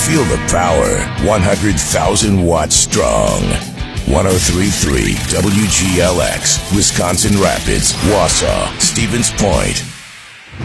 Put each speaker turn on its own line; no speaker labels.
Feel the power. 100,000 watts strong. 103.3 WGLX, Wisconsin Rapids, Wausau, Stevens Point.